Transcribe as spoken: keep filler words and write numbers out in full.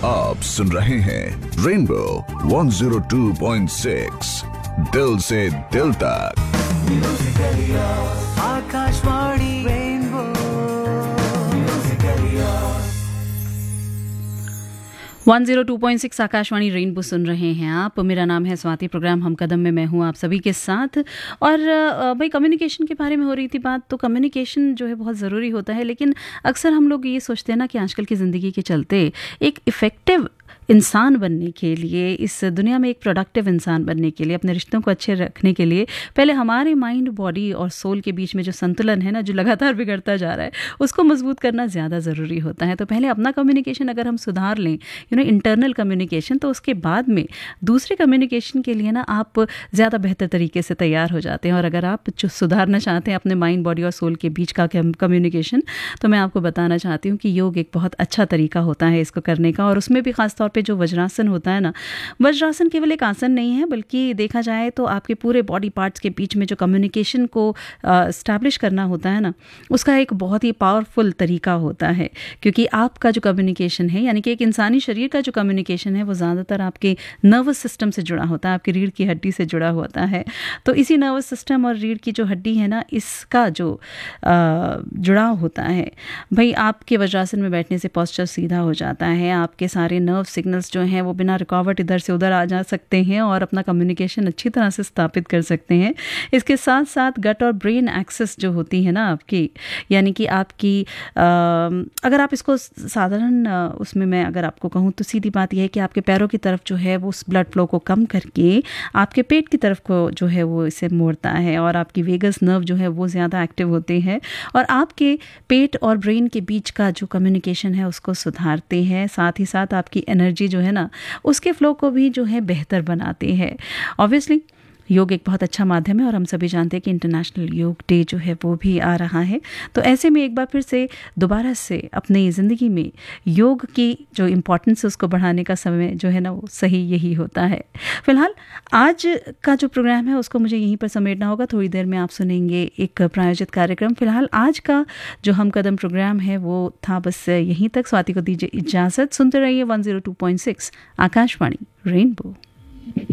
आप सुन रहे हैं rainbow one zero two point six, दिल से दिल तक। Akashvani rainbow one zero two point six Akashvani rainbow सुन रहे हैं आप। मेरा नाम है स्वाति, प्रोग्राम हम कदम में मैं हूँ आप सभी के साथ। और भाई कम्युनिकेशन के बारे में हो रही थी बात, तो कम्युनिकेशन जो है बहुत ज़रूरी होता है, लेकिन अक्सर हम लोग ये सोचते हैं ना कि आजकल की ज़िंदगी के चलते एक इफ़ेक्टिव इंसान बनने के लिए, इस दुनिया में एक प्रोडक्टिव इंसान बनने के लिए, अपने रिश्तों को अच्छे रखने के लिए पहले हमारे माइंड, बॉडी और सोल के बीच में जो संतुलन है ना, जो लगातार बिगड़ता जा रहा है, उसको मजबूत करना ज़्यादा ज़रूरी होता है। तो पहले अपना कम्युनिकेशन अगर हम सुधार लें, यू नो इंटरनल कम्युनिकेशन, तो उसके बाद में दूसरे कम्युनिकेशन के लिए ना आप ज़्यादा बेहतर तरीके से तैयार हो जाते हैं। और अगर आप जो सुधारना चाहते हैं अपने माइंड, बॉडी और सोल के बीच का कम्युनिकेशन, तो मैं आपको बताना चाहती हूँ कि योग एक बहुत अच्छा तरीका होता है इसको करने का। और उसमें भी खास तौर पे जो वज्रासन होता है ना, वज्रासन केवल एक आसन नहीं है, बल्कि देखा जाए तो आपके पूरे बॉडी पार्ट्स के बीच में जो कम्युनिकेशन को एस्टैब्लिश करना होता है ना, उसका एक बहुत ही पावरफुल तरीका होता है। क्योंकि आपका जो कम्युनिकेशन है, यानी कि एक इंसानी शरीर का जो कम्युनिकेशन है, वो ज़्यादातर आपके नर्वस सिस्टम से जुड़ा होता है, आपकी रीढ़ की हड्डी से जुड़ा होता है। तो इसी नर्वस सिस्टम और रीढ़ की जो हड्डी है ना, इसका जो जुड़ाव होता है, भाई आपके वज्रासन में बैठने से पोस्चर सीधा हो जाता है, आपके सारे नर्व सिग्नल्स जो हैं वो बिना रुकावट इधर से उधर आ जा सकते हैं और अपना कम्युनिकेशन अच्छी तरह से स्थापित कर सकते हैं। इसके साथ साथ गट और ब्रेन एक्सेस जो होती है ना आपकी, यानी कि आपकी आ, अगर आप इसको साधारण उसमें मैं अगर आपको कहूँ तो सीधी बात यह है कि आपके पैरों की तरफ जो है वो उस ब्लड फ्लो को कम करके आपके पेट की तरफ को जो है वो इसे मोड़ता है, और आपकी वेगस नर्व जो है वो ज़्यादा एक्टिव होते हैं और आपके पेट और ब्रेन के बीच का जो कम्युनिकेशन है उसको सुधारते हैं। साथ ही साथ आपकी एनर्जी जो है ना, उसके फ्लो को भी जो है बेहतर बनाते हैं। ऑब्वियसली योग एक बहुत अच्छा माध्यम है और हम सभी जानते हैं कि इंटरनेशनल योग डे जो है वो भी आ रहा है। तो ऐसे में एक बार फिर से दोबारा से अपनी ज़िंदगी में योग की जो इम्पोर्टेंस है उसको बढ़ाने का समय जो है ना वो सही यही होता है। फिलहाल आज का जो प्रोग्राम है उसको मुझे यहीं पर समेटना होगा। थोड़ी देर में आप सुनेंगे एक प्रायोजित कार्यक्रम। फिलहाल आज का जो हम कदम प्रोग्राम है वो था बस यहीं तक। स्वाति को दीजिए इजाज़त। सुनते रहिए one zero two point six Akashvani rainbow.